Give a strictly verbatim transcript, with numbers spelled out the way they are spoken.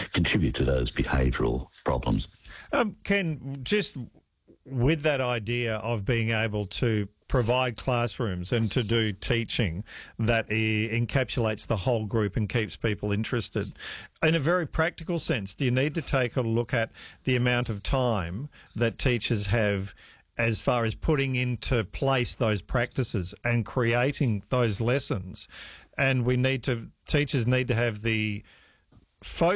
contribute to those behavioural problems. Um, Ken, just with that idea of being able to provide classrooms and to do teaching that e- encapsulates the whole group and keeps people interested. In a very practical sense, do you need to take a look at the amount of time that teachers have as far as putting into place those practices and creating those lessons? And we need to, teachers need to have the focus